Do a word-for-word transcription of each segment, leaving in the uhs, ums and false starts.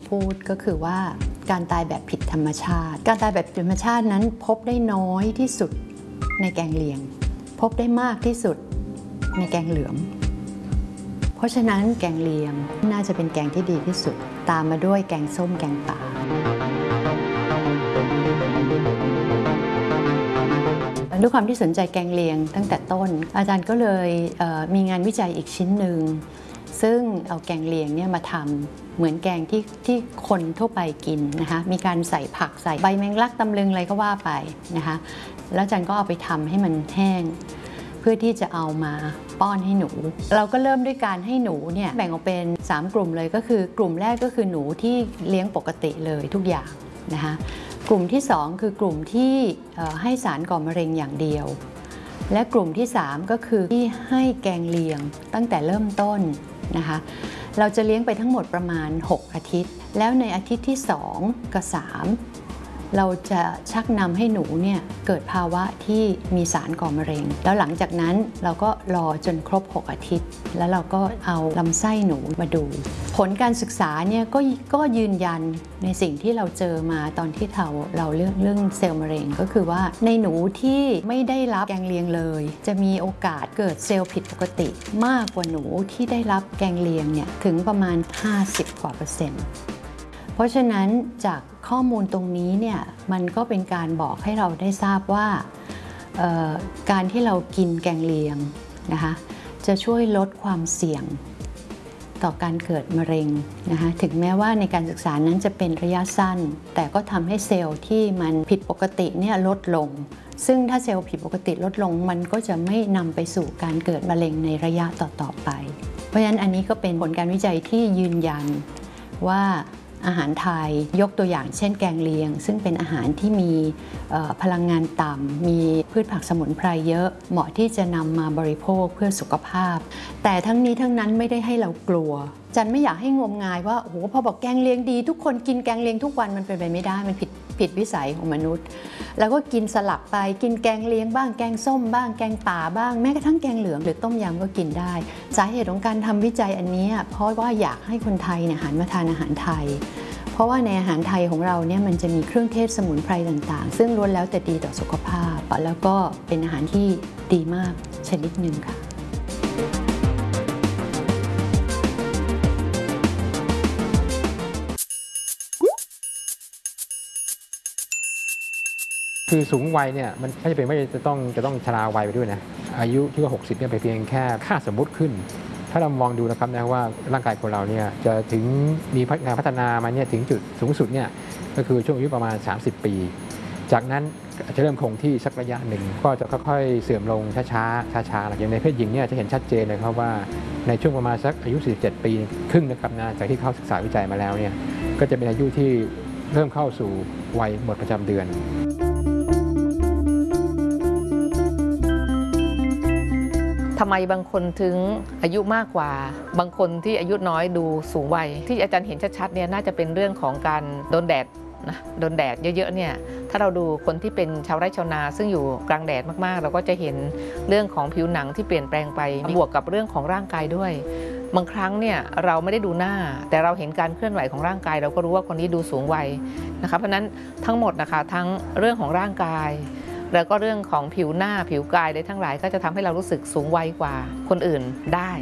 พูดก็คือว่าการตายแบบผิดธรรมชาติการตายแบบผิดธรรมชาตินั้นพบได้น้อยที่สุดในแกงเลียงพบได้มากที่สุดในแกงเหลืองเพราะฉะนั้นแกงเลียงน่าจะเป็นแกงที่ดีที่สุดตามมาด้วยแกงส้มแกงป่าด้วยความที่สนใจแกงเลียงตั้งแต่ต้นอาจารย์ก็เลยเมีงานวิจัยอีกชิ้นหนึ่งซึ่งเอาแกงเลียงเนี่ยมาทำเหมือนแกงที่ที่คนทั่วไปกินนะคะมีการใส่ผักใส่ใบแมงลักตำลึงอะไรก็ว่าไปนะคะแล้วอาจารย์ก็เอาไปทำให้มันแห้งเพื่อที่จะเอามาป้อนให้หนูเราก็เริ่มด้วยการให้หนูเนี่ยแบ่งออกเป็นสามกลุ่มเลยก็คือกลุ่มแรกก็คือหนูที่เลี้ยงปกติเลยทุกอย่างนะคะกลุ่มที่สองคือกลุ่มที่ให้สารก่อมะเร็งอย่างเดียวและกลุ่มที่สามก็คือที่ให้แกงเลียงตั้งแต่เริ่มต้นนะคะเราจะเลี้ยงไปทั้งหมดประมาณหกอาทิตย์แล้วในอาทิตย์ที่สองกับสามเราจะชักนำให้หนูเนี่ยเกิดภาวะที่มีสารก่อมะเร็งแล้วหลังจากนั้นเราก็รอจนครบหกอาทิตย์แล้วเราก็เอาลำไส้หนูมาดูผลการศึกษาเนี่ยก็ก็ยืนยันในสิ่งที่เราเจอมาตอนที่เราเราเรื่องเรื่องเซลล์มะเร็งก็คือว่าในหนูที่ไม่ได้รับแกงเลียงเลยจะมีโอกาสเกิดเซลล์ผิดปกติมากกว่าหนูที่ได้รับแกงเลียงเนี่ยถึงประมาณห้าสิบกว่าเปอร์เซ็นต์เพราะฉะนั้นจากข้อมูลตรงนี้เนี่ยมันก็เป็นการบอกให้เราได้ทราบว่าการที่เรากินแกงเลียงนะคะจะช่วยลดความเสี่ยงต่อการเกิดมะเร็งนะคะถึงแม้ว่าในการศึกษานั้นจะเป็นระยะสั้นแต่ก็ทำให้เซลล์ที่มันผิดปกติเนี่ยลดลงซึ่งถ้าเซลล์ผิดปกติลดลงมันก็จะไม่นำไปสู่การเกิดมะเร็งในระยะต่อๆไปเพราะฉะนั้นอันนี้ก็เป็นผลการวิจัยที่ยืนยันว่าอาหารไทยยกตัวอย่างเช่นแกงเลียงซึ่งเป็นอาหารที่มีพลังงานต่ำมีพืชผักสมุนไพรเยอะเหมาะที่จะนำมาบริโภคเพื่อสุขภาพแต่ทั้งนี้ทั้งนั้นไม่ได้ให้เรากลัวจันไม่อยากให้งมงายว่าโอ้โหพอบอกแกงเลียงดีทุกคนกินแกงเลียงทุกวันมันเป็นไปไม่ได้มันผิดผิดวิสัยของมนุษย์แล้วก็กินสลับไปกินแกงเลียงบ้างแกงส้มบ้างแกงป่าบ้างแม้กระทั่งแกงเหลืองหรือต้มยำก็กินได้สาเหตุของการทำวิจัยอันนี้เพราะว่าอยากให้คนไทยเนี่ยหันมาทานอาหารไทยเพราะว่าในอาหารไทยของเราเนี่ยมันจะมีเครื่องเทศสมุนไพรต่างๆซึ่งล้วนแล้วแต่ดีต่อสุขภาพแล้วก็เป็นอาหารที่ดีมากชนิดหนึ่งค่ะคือสูงวัยเนี่ยมันไม่จำเป็นว่าจะต้องจะต้องชราวัยไปด้วยนะอายุที่ว่าหกสิบเนี่ยไปเพียงแค่ค่าสมมุติขึ้นถ้าเรามองดูนะครับนะว่าร่างกายคนเราเนี่ยจะถึงมีการพัฒนามาเนี่ยถึงจุดสูงสุดเนี่ยก็คือช่วงอายุประมาณสามสิบปีจากนั้นจะเริ่มคงที่สักระยะหนึ่งก็จะค่อยๆเสื่อมลงช้าๆช้าๆอย่างในเพศหญิงเนี่ยจะเห็นชัดเจนเลยครับว่าในช่วงประมาณสักอายุสี่สิบเจ็ดปีครึ่งนะครับนะจากที่เขาศึกษาวิจัยมาแล้วเนี่ยก็จะเป็นอายุที่เริ่มเข้าสู่วัยหมดประจำเดือนทำไมบางคนถึงอายุมากกว่าบางคนที่อายุน้อยดูสูงวัยที่อาจารย์เห็นชัดๆเนี่ยน่าจะเป็นเรื่องของการโดนแดดนะโดนแดดเยอะๆเนี่ยถ้าเราดูคนที่เป็นชาวไร่ชาวนาซึ่งอยู่กลางแดดมากๆเราก็จะเห็นเรื่องของผิวหนังที่เปลี่ยนแปลงไปบวกกับเรื่องของร่างกายด้วยบางครั้งเนี่ยเราไม่ได้ดูหน้าแต่เราเห็นการเคลื่อนไหวของร่างกายเราก็รู้ว่าคนนี้ดูสูงวัยนะคะเพราะนั้นทั้งหมดนะคะทั้งเรื่องของร่างกายแล้วก็เรื่องของผิวหน้าผิวกายได้ทั้งหลายก็จะทำให้เรารู้สึกสูงวัยกว่าคนอื่นได้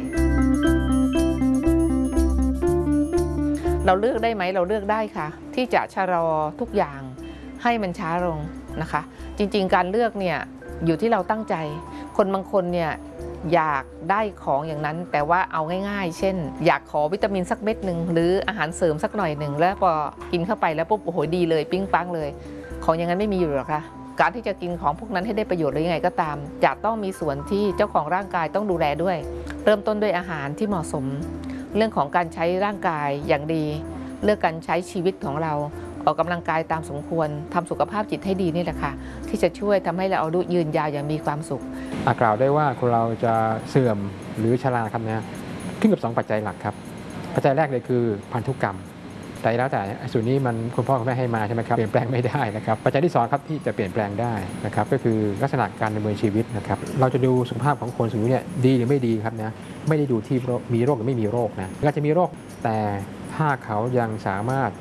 เราเลือกได้ไหมเราเลือกได้ค่ะที่จะชะลอทุกอย่างให้มันช้าลงนะคะจริงๆการเลือกเนี่ยอยู่ที่เราตั้งใจคนบางคนเนี่ยอยากได้ของอย่างนั้นแต่ว่าเอาง่ายๆเช่นอยากขอวิตามินสักเม็ดหนึ่งหรืออาหารเสริมสักหน่อยหนึ่งแล้วพอกินเข้าไปแล้วปุ๊บโอ้โหดีเลยปิ๊งปังเลยของอย่างนั้นไม่มีอยู่หรอกค่ะการที่จะกินของพวกนั้นให้ได้ประโยชน์หรือยังไงก็ตามจะต้องมีส่วนที่เจ้าของร่างกายต้องดูแลด้วยเริ่มต้นด้วยอาหารที่เหมาะสมเรื่องของการใช้ร่างกายอย่างดีเลือกการใช้ชีวิตของเราออกกำลังกายตามสมควรทำสุขภาพจิตให้ดีนี่แหละค่ะที่จะช่วยทำให้เราอายุยืนยาวอย่างมีความสุขกล่าวได้ว่าคนเราจะเสื่อมหรือชราครับนะขึ้นกับสองปัจจัยหลักครับปัจจัยแรกเลยคือพันธุกรรมแต่แล้วแต่ส่วนนี้มันคุณพ่อคุณแม่ให้มาใช่ไหมครับเปลี่ยนแปลงไม่ได้นะครับปัจจัยที่สองครับที่จะเปลี่ยนแปลงได้นะครับก็คือลักษณะการดำเนินชีวิตนะครับเราจะดูสุขภาพของคนสูงอายุเนี่ยดีหรือไม่ดีครับนะไม่ได้ดูที่มีโรคหรือไม่มีโรคนะก็จะมีโรคแต่ถ้าเขายังสามารถ